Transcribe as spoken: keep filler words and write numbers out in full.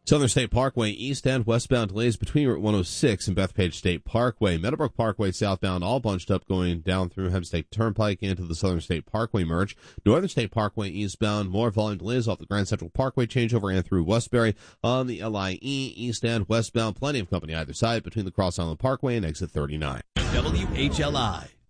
Southern State Parkway east and westbound delays between Route one oh six and Bethpage State Parkway. Meadowbrook Parkway southbound all bunched up going down through Hempstead Turnpike into the Southern State Parkway merge. Northern State Parkway eastbound, more volume delays off the Grand Central Parkway changeover and through Westbury. On the L I E east and westbound, plenty of company either side between the Cross Island Parkway and exit thirty-nine. W H L I